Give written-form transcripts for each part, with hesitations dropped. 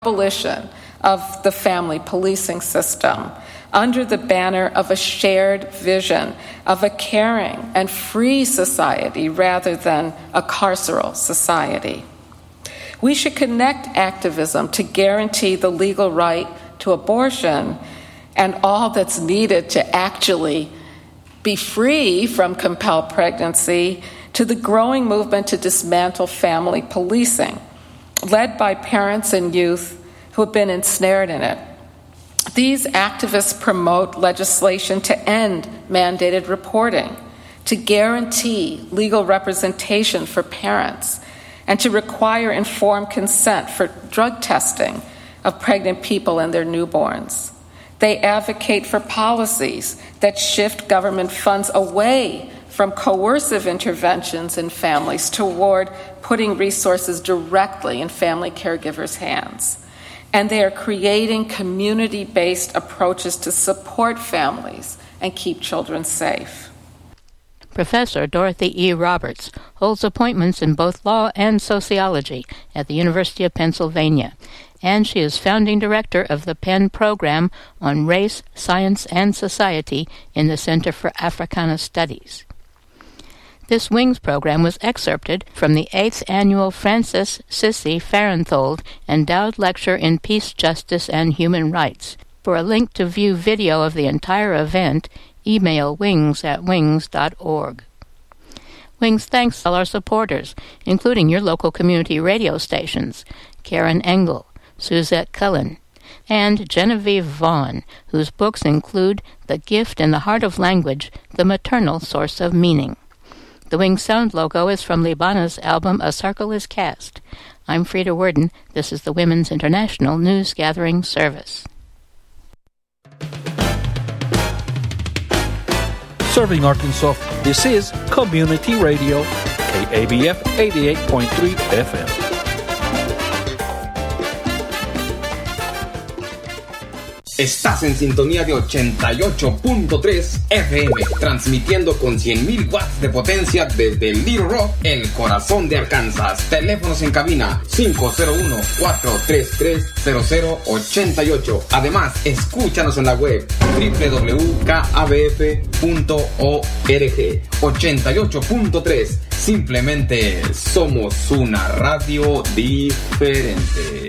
abolition of the family policing system under the banner of a shared vision of a caring and free society rather than a carceral society. We should connect activism to guarantee the legal right to abortion and all that's needed to actually be free from compelled pregnancy to the growing movement to dismantle family policing, led by parents and youth who have been ensnared in it. These activists promote legislation to end mandated reporting, to guarantee legal representation for parents, and to require informed consent for drug testing of pregnant people and their newborns. They advocate for policies that shift government funds away from coercive interventions in families toward putting resources directly in family caregivers' hands. And they are creating community-based approaches to support families and keep children safe. Professor Dorothy E. Roberts holds appointments in both law and sociology at the University of Pennsylvania, and she is founding director of the Penn Program on Race, Science, and Society in the Center for Africana Studies. This WINGS program was excerpted from the 8th Annual Francis Sissy Farenthold Endowed Lecture in Peace, Justice, and Human Rights. For a link to view video of the entire event, email wings@wings.org. WINGS thanks all our supporters, including your local community radio stations, Karen Engel, Suzette Cullen, and Genevieve Vaughn, whose books include The Gift in the Heart of Language, The Maternal Source of Meaning. The WINGS sound logo is from Libana's album A Circle is Cast. I'm Frida Worden. This is the Women's International News Gathering Service. Serving Arkansas, this is Community Radio, KABF 88.3 FM. Estás en sintonía de 88.3 FM, transmitiendo con 100.000 watts de potencia desde Little Rock, el corazón de Arkansas. Teléfonos en cabina 501-433-0088. Además, escúchanos en la web www.kabf.org. 88.3. Simplemente somos una radio diferente.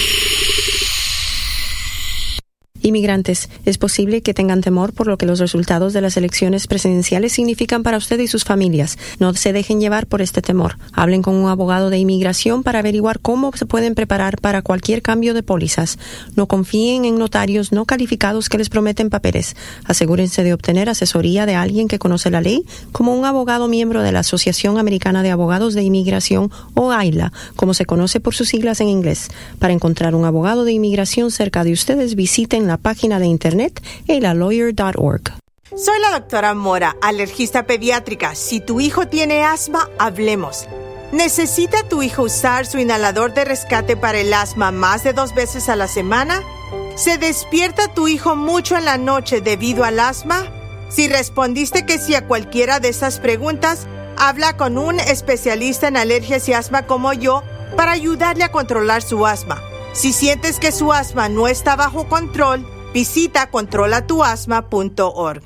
Inmigrantes, es posible que tengan temor por lo que los resultados de las elecciones presidenciales significan para usted y sus familias. No se dejen llevar por este temor. Hablen con un abogado de inmigración para averiguar cómo se pueden preparar para cualquier cambio de pólizas. No confíen en notarios no calificados que les prometen papeles. Asegúrense de obtener asesoría de alguien que conoce la ley, como un abogado miembro de la Asociación Americana de Abogados de Inmigración, o AILA, como se conoce por sus siglas en inglés. Para encontrar un abogado de inmigración cerca de ustedes, visiten la página de internet ailalawyer.org. Soy la doctora Mora, alergista pediátrica. Si tu hijo tiene asma, hablemos. ¿Necesita tu hijo usar su inhalador de rescate para el asma más de 2 veces a la semana? ¿Se despierta tu hijo mucho en la noche debido al asma? Si respondiste que sí a cualquiera de estas preguntas, habla con un especialista en alergias y asma como yo para ayudarle a controlar su asma. Si sientes que su asma no está bajo control, visita controlatuasma.org.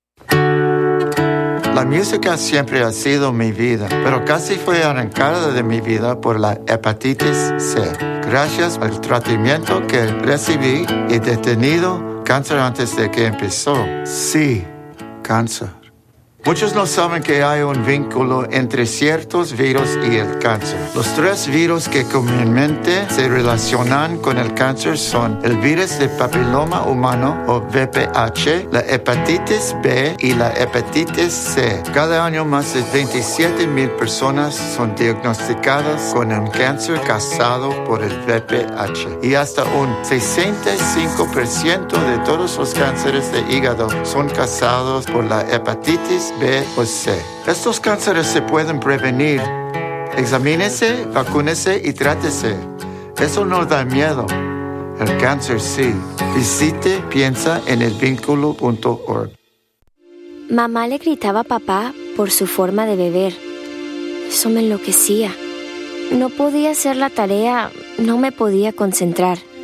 La música siempre ha sido mi vida, pero casi fue arrancada de mi vida por la hepatitis C. Gracias al tratamiento que recibí, he detenido cáncer antes de que empezó. Sí, cáncer. Muchos no saben que hay un vínculo entre ciertos virus y el cáncer. Los 3 virus que comúnmente se relacionan con el cáncer son el virus de papiloma humano o VPH, la hepatitis B y la hepatitis C. Cada año más de 27,000 personas son diagnosticadas con un cáncer causado por el VPH. Y hasta un 65% de todos los cánceres de hígado son causados por la hepatitis B o C. Estos cánceres se pueden prevenir. Examínese, vacúnese y trátese. Eso no da miedo. El cáncer sí. Visite piensaenelvínculo.org. Mamá le gritaba a papá por su forma de beber. Eso me enloquecía. No podía hacer la tarea, no me podía concentrar.